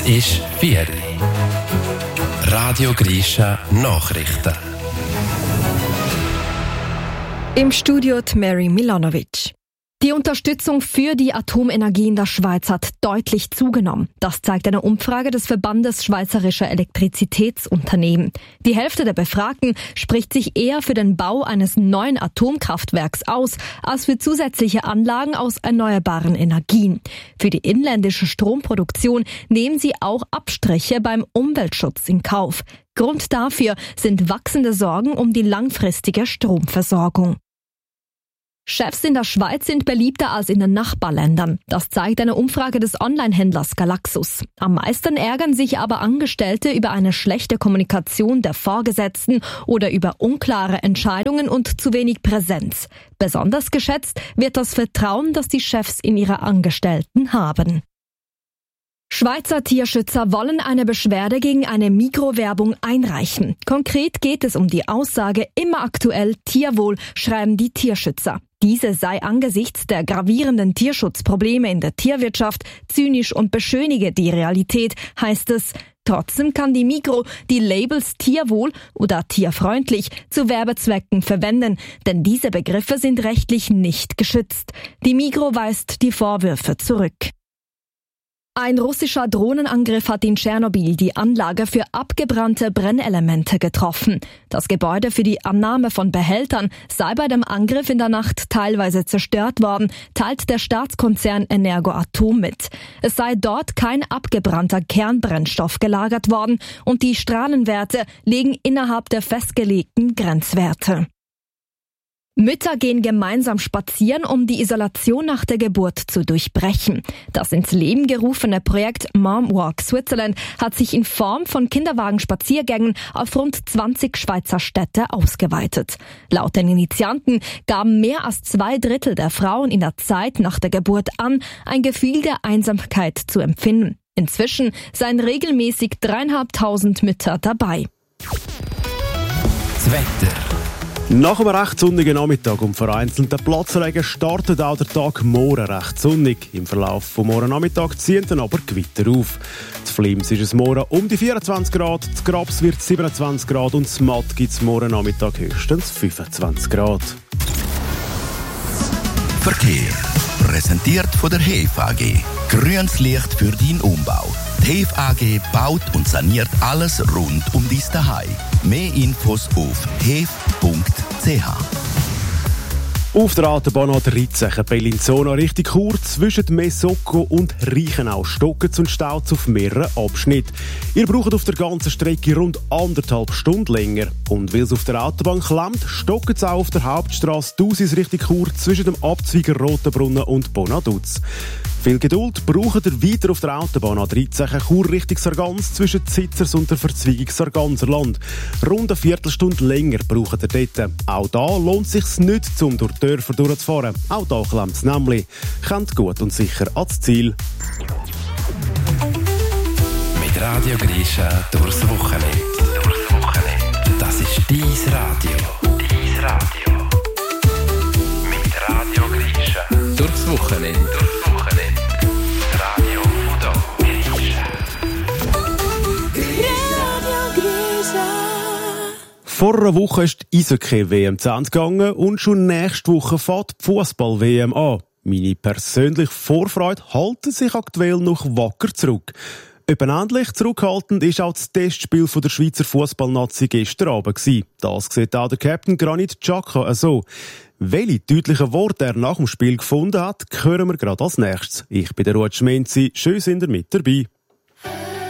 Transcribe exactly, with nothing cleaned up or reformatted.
Es ist vier Uhr. Radio Grisha Nachrichten. Im Studio die Mary Milanovic. Die Unterstützung für die Atomenergie in der Schweiz hat deutlich zugenommen. Das zeigt eine Umfrage des Verbandes Schweizerischer Elektrizitätsunternehmen. Die Hälfte der Befragten spricht sich eher für den Bau eines neuen Atomkraftwerks aus, als für zusätzliche Anlagen aus erneuerbaren Energien. Für die inländische Stromproduktion nehmen sie auch Abstriche beim Umweltschutz in Kauf. Grund dafür sind wachsende Sorgen um die langfristige Stromversorgung. Chefs in der Schweiz sind beliebter als in den Nachbarländern. Das zeigt eine Umfrage des Online-Händlers Galaxus. Am meisten ärgern sich aber Angestellte über eine schlechte Kommunikation der Vorgesetzten oder über unklare Entscheidungen und zu wenig Präsenz. Besonders geschätzt wird das Vertrauen, das die Chefs in ihre Angestellten haben. Schweizer Tierschützer wollen eine Beschwerde gegen eine Mikrowerbung einreichen. Konkret geht es um die Aussage immer aktuell Tierwohl, schreiben die Tierschützer. Diese sei angesichts der gravierenden Tierschutzprobleme in der Tierwirtschaft zynisch und beschönige die Realität, heißt es. Trotzdem kann die Mikro die Labels Tierwohl oder tierfreundlich zu Werbezwecken verwenden, denn diese Begriffe sind rechtlich nicht geschützt. Die Mikro weist die Vorwürfe zurück. Ein russischer Drohnenangriff hat in Tschernobyl die Anlage für abgebrannte Brennelemente getroffen. Das Gebäude für die Annahme von Behältern sei bei dem Angriff in der Nacht teilweise zerstört worden, teilt der Staatskonzern Energoatom mit. Es sei dort kein abgebrannter Kernbrennstoff gelagert worden und die Strahlenwerte liegen innerhalb der festgelegten Grenzwerte. Mütter gehen gemeinsam spazieren, um die Isolation nach der Geburt zu durchbrechen. Das ins Leben gerufene Projekt Mom Walk Switzerland hat sich in Form von Kinderwagenspaziergängen auf rund zwanzig Schweizer Städte ausgeweitet. Laut den Initianten gaben mehr als zwei Drittel der Frauen in der Zeit nach der Geburt an, ein Gefühl der Einsamkeit zu empfinden. Inzwischen seien regelmäßig dreieinhalbtausend Mütter dabei. Das Wetter. Nach einem recht sonnigen Nachmittag und vereinzelten Platzregen startet auch der Tag morgen recht sonnig. Im Verlauf des morgen Nachmittag ziehen dann aber Gewitter auf. Zu Flims ist es morgen um die vierundzwanzig Grad, zu Grabs wird siebenundzwanzig Grad und zu Matt gibt es morgen Nachmittag höchstens fünfundzwanzig Grad. Verkehr. Präsentiert von der H E F A G. Grünes Licht für deinen Umbau. Die H E F A G baut und saniert alles rund um dein Zuhause. Mehr Infos auf hef punkt c h. Auf der Autobahn A dreizehn Bellinzona Richtung Chur zwischen Mesocco und Reichenau stocken und staut auf mehreren Abschnitten. Ihr braucht auf der ganzen Strecke rund anderthalb Stunden länger. Und weil es auf der Autobahn klemmt, stocken es auch auf der Hauptstrasse Thusis Richtung Chur zwischen dem Abzweiger Rotenbrunnen und Bonaduz. Viel Geduld braucht ihr weiter auf der Autobahn A dreizehn Chur Richtung Sargans zwischen Zitzers und der Verzweigung Sarganserland. Rund eine Viertelstunde länger braucht ihr dort. Auch da lohnt es sich nicht, um durch die Dörfer durchzufahren. Auch da klemmt es nämlich. Kommt gut und sicher ans Ziel. Mit Radio Grisha durchs Wochenende. Durchs Wochenende. Das ist dein Radio. Dein Radio. Mit Radio Grisha. Durchs Wochenende. Durchs Wochenende. Radio Fudo. Grisha. Radio Grisha. Vor einer Woche ist die Eishockey-W M zu Ende gegangen und schon nächste Woche fährt die Fußball-W M an. Meine persönliche Vorfreude halten sich aktuell noch wacker zurück. Etwa ähnlich zurückhaltend war auch das Testspiel der Schweizer Fußballnazi gestern Abend. Das sieht auch der Captain Granit Xhaka so. Welche deutlichen Worte er nach dem Spiel gefunden hat, hören wir gerade als nächstes. Ich bin der Ruud Schmenzi. Schön sind ihr mit dabei.